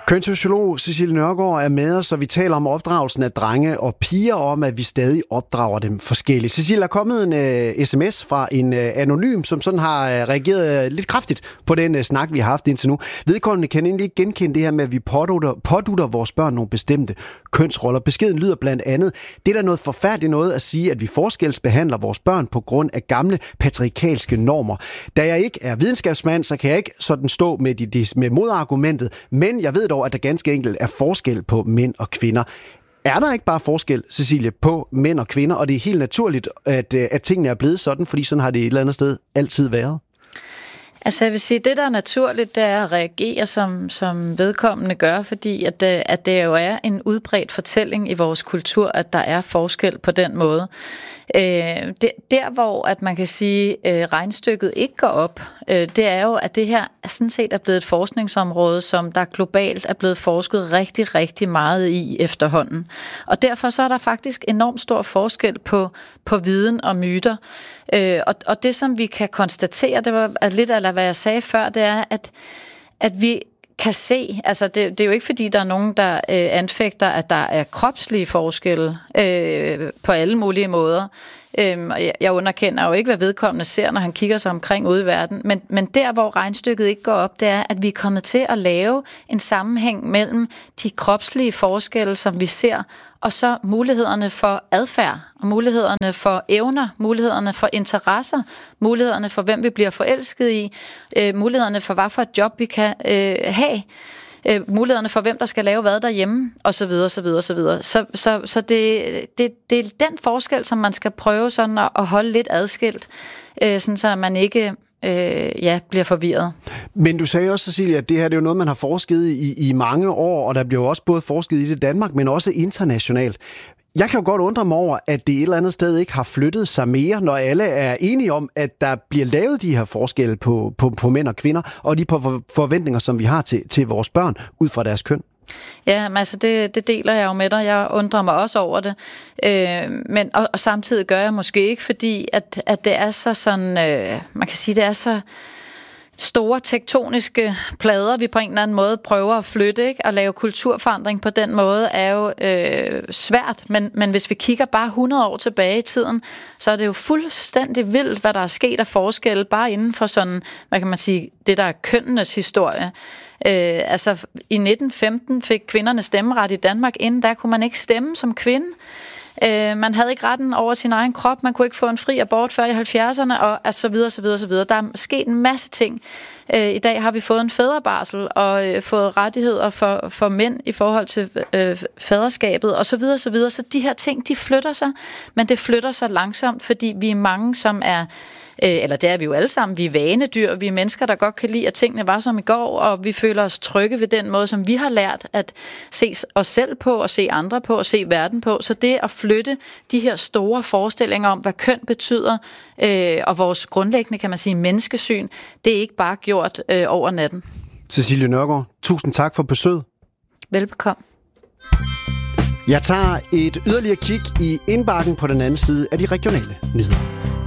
Kønssociolog Cecilie Nørgaard er med os, og vi taler om opdragelsen af drenge og piger, om at vi stadig opdrager dem forskelligt. Cecilie, der er kommet en sms fra en anonym, som sådan har reageret lidt kraftigt på den snak, vi har haft indtil nu. Vedkommende kan egentlig ikke genkende det her med, at vi pådutter vores børn nogle bestemte kønsroller. Beskeden lyder blandt andet: det er da noget forfærdeligt noget at sige, at vi forskelsbehandler vores børn på grund af gamle patriarkalske normer. Da jeg ikke er videnskabsmand, så kan jeg ikke sådan stå med modargumentet, men jeg ved dog, at der ganske enkelt er forskel på mænd og kvinder. Er der ikke bare forskel, Cecilie, på mænd og kvinder, og det er helt naturligt, at tingene er blevet sådan, fordi sådan har det et eller andet sted altid været? Altså jeg vil sige, det der er naturligt, det er at reagere, som vedkommende gør, fordi at det jo er en udbredt fortælling i vores kultur, at der er forskel på den måde. Der hvor at man kan sige, regnstykket ikke går op, det er jo, at det her sådan set er blevet et forskningsområde, som der globalt er blevet forsket rigtig, rigtig meget i efterhånden. Og derfor så er der faktisk enormt stor forskel på viden og myter. Og det, som vi kan konstatere, det var lidt af hvad jeg sagde før, det er, at vi kan se, altså det er jo ikke fordi, der er nogen, der anfægter, at der er kropslige forskelle på alle mulige måder. Jeg underkender jo ikke, hvad vedkommende ser, når han kigger sig omkring ude i verden, men der, hvor regnstykket ikke går op, det er, at vi er kommet til at lave en sammenhæng mellem de kropslige forskelle, som vi ser, og så mulighederne for adfærd, og mulighederne for evner, mulighederne for interesser, mulighederne for, hvem vi bliver forelsket i, mulighederne for, hvad for et job vi kan have, mulighederne for, hvem der skal lave hvad derhjemme, og så videre, så videre, så videre. Så det er den forskel, som man skal prøve sådan at holde lidt adskilt, sådan så man ikke bliver forvirret. Men du sagde også, Cecilie, at det her det er jo noget, man har forsket i mange år, og der bliver jo også både forsket i det i Danmark, men også internationalt. Jeg kan jo godt undre mig over, at det et eller andet sted ikke har flyttet sig mere, når alle er enige om, at der bliver lavet de her forskelle på mænd og kvinder, og de forventninger, som vi har til vores børn ud fra deres køn. Ja, men altså det deler jeg jo med dig. Jeg undrer mig også over det. Men samtidig gør jeg måske ikke, fordi at det er så sådan, man kan sige, det er så store tektoniske plader, vi på en eller anden måde prøver at flytte, ikke? At lave kulturforandring på den måde er jo svært, men hvis vi kigger bare 100 år tilbage i tiden, så er det jo fuldstændig vildt, hvad der er sket af forskelle, bare inden for sådan, hvad kan man sige, det der er kønnenes historie. Altså i 1915 fik kvinderne stemmeret i Danmark, inden da kunne man ikke stemme som kvinde. Man havde ikke retten over sin egen krop, man kunne ikke få en fri abort før i 70'erne, og så videre, så videre, så videre. Der er sket en masse ting. I dag har vi fået en fædrebarsel og fået rettigheder for mænd i forhold til faderskabet, og så videre, så videre. Så de her ting, de flytter sig, men det flytter sig langsomt, fordi vi er mange, som er eller det er vi jo alle sammen, vi er vanedyr, vi er mennesker, der godt kan lide, at tingene var som i går, og vi føler os trygge ved den måde, som vi har lært at se os selv på, og se andre på, og se verden på. Så det at flytte de her store forestillinger om, hvad køn betyder, og vores grundlæggende, kan man sige, menneskesyn, det er ikke bare gjort over natten. Cecilie Nørgaard, tusind tak for besøget. Velbekomme. Jeg tager et yderligere kig i indbakken på den anden side af de regionale nyheder.